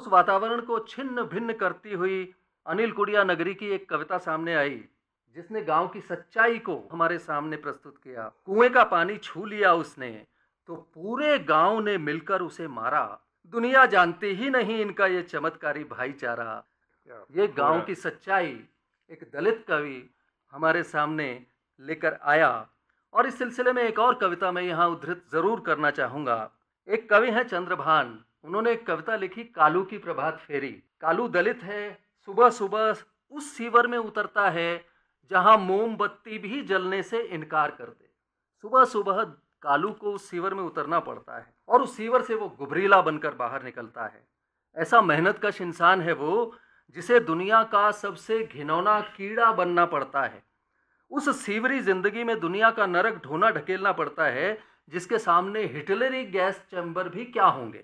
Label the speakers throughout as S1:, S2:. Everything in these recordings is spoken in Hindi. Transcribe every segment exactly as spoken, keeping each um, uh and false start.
S1: उस वातावरण को छिन्न भिन्न करती हुई अनिल कुड़िया नगरी की एक कविता सामने आई, जिसने गांव की सच्चाई को हमारे सामने प्रस्तुत किया। कुएं का पानी छू लिया उसने तो पूरे गांव ने मिलकर उसे मारा, दुनिया जानती ही नहीं इनका ये चमत्कारी भाईचारा। ये गांव की सच्चाई एक दलित कवि हमारे सामने लेकर आया। और इस सिलसिले में एक और कविता मैं यहाँ उद्धृत जरूर करना चाहूंगा। एक कवि हैं चंद्रभान, उन्होंने एक कविता लिखी कालू की प्रभात फेरी। कालू दलित है, सुबह सुबह उस सीवर में उतरता है जहां मोमबत्ती भी जलने से इनकार कर दे। सुबह सुबह कालू को उस सीवर में उतरना पड़ता है और उस सीवर से वो गुबरीला बनकर बाहर निकलता है। ऐसा मेहनतकश इंसान है वो, जिसे दुनिया का सबसे घिनौना कीड़ा बनना पड़ता है। उस सीवरी जिंदगी में दुनिया का नरक ढोना ढकेलना पड़ता है, जिसके सामने हिटलरी गैस चैम्बर भी क्या होंगे।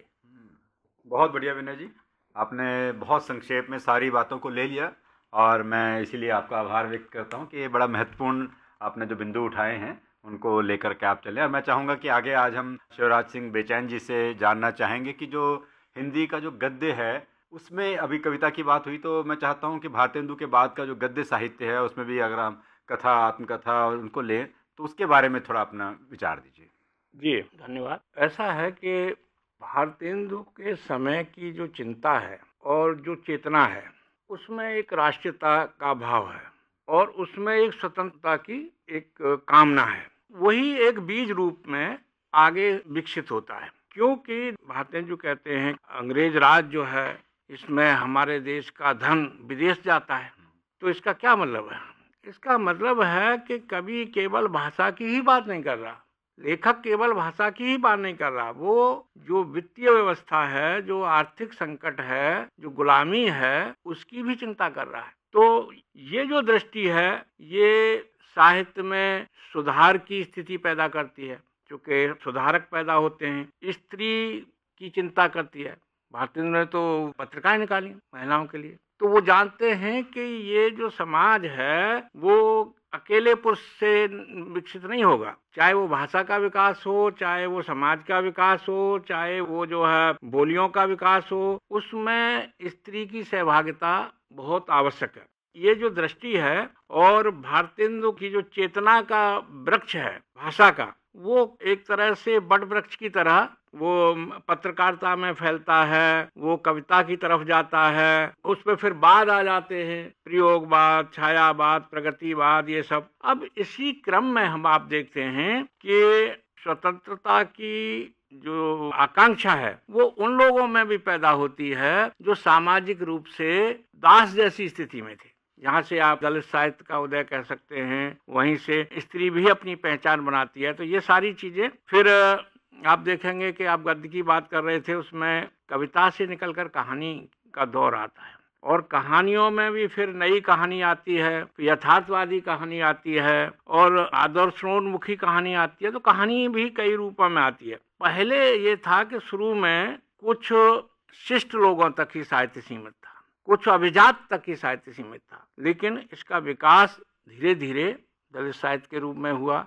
S2: बहुत बढ़िया विनय जी, आपने बहुत संक्षेप में सारी बातों को ले लिया और मैं इसीलिए आपका आभार व्यक्त करता हूँ कि ये बड़ा महत्वपूर्ण आपने जो बिंदु उठाए हैं उनको लेकर के आप चले। और मैं चाहूँगा कि आगे आज हम शिवराज सिंह बेचैन जी से जानना चाहेंगे कि जो हिंदी का जो गद्य है उसमें अभी कविता की बात हुई, तो मैं चाहता हूँ कि भारतेंदु के बाद का जो गद्य साहित्य है उसमें भी अगर हम कथा, आत्मकथा और उनको लें तो उसके बारे में थोड़ा अपना विचार दीजिए।
S3: जी धन्यवाद। ऐसा है कि भारतेंदु के समय की जो चिंता है और जो चेतना है उसमें एक राष्ट्रीयता का भाव है और उसमें एक स्वतंत्रता की एक कामना है। वही एक बीज रूप में आगे विकसित होता है, क्योंकि भारतेंदु कहते हैं अंग्रेज राज जो है इसमें हमारे देश का धन विदेश जाता है। तो इसका क्या मतलब है? इसका मतलब है कि कवि केवल भाषा की ही बात नहीं कर रहा, लेखक केवल भाषा की ही बात नहीं कर रहा, वो जो वित्तीय व्यवस्था है, जो आर्थिक संकट है, जो गुलामी है, उसकी भी चिंता कर रहा है। तो ये जो दृष्टि है ये साहित्य में सुधार की स्थिति पैदा करती है, क्योंकि सुधारक पैदा होते हैं। स्त्री की चिंता करती है। भारतेंदु ने तो पत्रिकाएं निकाली महिलाओं के लिए। तो वो जानते हैं कि ये जो समाज है वो अकेले पुरुष से विकसित नहीं होगा, चाहे वो भाषा का विकास हो, चाहे वो समाज का विकास हो, चाहे वो जो है बोलियों का विकास हो, उसमें स्त्री की सहभागिता बहुत आवश्यक है। ये जो दृष्टि है और भारतेंदु की जो चेतना का वृक्ष है भाषा का, वो एक तरह से बड़ वृक्ष की तरह वो पत्रकारिता में फैलता है, वो कविता की तरफ जाता है, उस पर फिर बाद आ जाते हैं प्रयोगवाद, छायावाद, प्रगतिवाद, ये सब। अब इसी क्रम में हम आप देखते हैं कि स्वतंत्रता की जो आकांक्षा है वो उन लोगों में भी पैदा होती है जो सामाजिक रूप से दास जैसी स्थिति में थे। यहाँ से आप दलित साहित्य का उदय कह सकते हैं, वहीं से स्त्री भी अपनी पहचान बनाती है। तो ये सारी चीजें फिर आप देखेंगे कि आप गद्य की बात कर रहे थे, उसमें कविता से निकलकर कहानी का दौर आता है और कहानियों में भी फिर नई कहानी आती है, यथार्थवादी कहानी आती है और आदर्शोन्मुखी कहानी आती है। तो कहानी भी कई रूपों में आती है। पहले ये था कि शुरू में कुछ शिष्ट लोगों तक ही साहित्य सीमित था, कुछ अभिजात तक ही साहित्य सीमित था, लेकिन इसका विकास धीरे धीरे दलित साहित्य के रूप में हुआ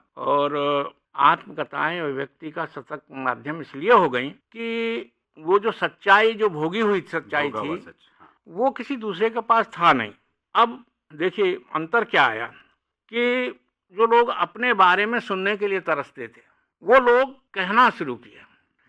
S3: और आत्मकथाएं और व्यक्ति का सतत माध्यम इसलिए हो गई कि वो जो सच्चाई, जो भोगी हुई सच्चाई थी, वो किसी दूसरे के पास था नहीं। अब देखिए अंतर क्या आया कि जो लोग अपने बारे में सुनने के लिए तरसते थे वो लोग कहना शुरू किया।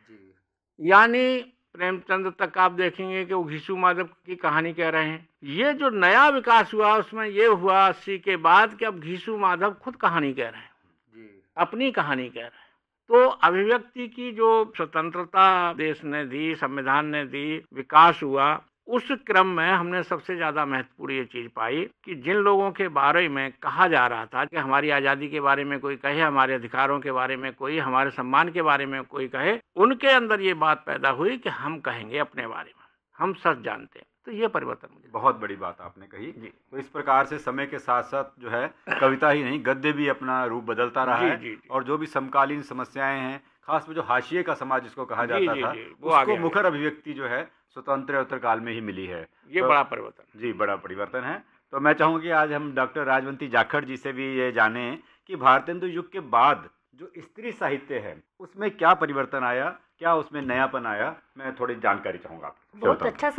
S3: यानी प्रेमचंद तक आप देखेंगे कि वो घीसू माधव की कहानी कह रहे हैं। ये जो नया विकास हुआ उसमें ये हुआ अस्सी के बाद कि अब घीसू माधव खुद कहानी कह रहे हैं, अपनी कहानी कह रहे हैं। तो अभिव्यक्ति की जो स्वतंत्रता देश ने दी, संविधान ने दी, विकास हुआ, उस क्रम में हमने सबसे ज्यादा महत्वपूर्ण ये चीज पाई कि जिन लोगों के बारे में कहा जा रहा था कि हमारी आजादी के बारे में कोई कहे, हमारे अधिकारों के बारे में कोई, हमारे सम्मान के बारे में कोई कहे, उनके अंदर ये बात पैदा हुई कि हम कहेंगे अपने बारे में, हम सच जानते हैं। तो ये परिवर्तन मुझे
S2: बहुत बड़ी बात आपने कही। तो इस प्रकार से समय के साथ साथ जो है कविता ही नहीं गद्य भी अपना रूप बदलता रहा है। जी, जी, और जो भी समकालीन समस्याएं हैं, खास में जो हाशिए का समाज जिसको कहा जाता था, उसको मुखर अभिव्यक्ति जो है स्वतंत्र उत्तर काल में ही मिली है।
S3: ये तो बड़ा परिवर्तन,
S2: जी बड़ा परिवर्तन है। तो मैं चाहूँगी आज हम डॉक्टर राजवंती जाखड़ जी से भी ये जाने कि भारतेंदु युग के बाद जो स्त्री साहित्य है उसमें क्या परिवर्तन आया, क्या उसमें नयापन आया। मैं थोड़ी जानकारी चाहूँगा।
S4: बहुत अच्छा